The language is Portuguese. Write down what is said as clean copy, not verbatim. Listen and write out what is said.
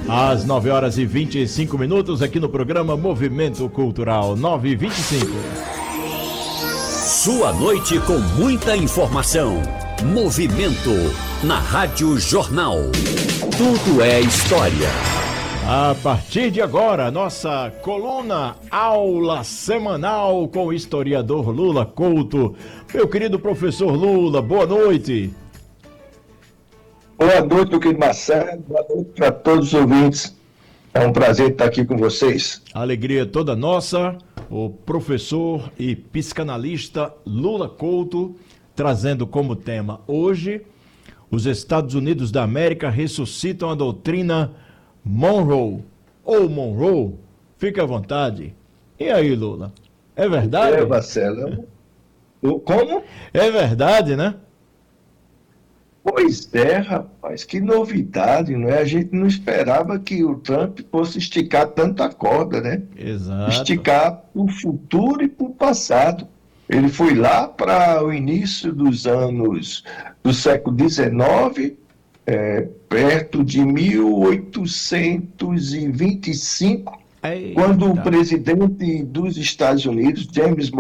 Às 9h25 aqui no programa Movimento Cultural 9h25. Sua noite com muita informação. Movimento na Rádio Jornal. Tudo é história. A partir de agora, nossa coluna Aula Semanal com o historiador Lula Couto. Meu querido professor Lula, boa noite. Boa noite, meu querido Marcelo. Boa noite para todos os ouvintes. É um prazer estar aqui com vocês. Alegria toda nossa. O professor e psicanalista Lula Couto, trazendo como tema hoje: os Estados Unidos da América ressuscitam a doutrina Monroe, ou Monroe. Fique à vontade. E aí, Lula? É verdade? Marcelo. Como? É verdade, né? Pois é, rapaz, que novidade, não é? A gente não esperava que o Trump fosse esticar tanta corda, né? Exato. Esticar para o futuro e para o passado. Ele foi lá para o início dos anos do século XIX, perto de 1825, Eita. quando o presidente dos Estados Unidos, James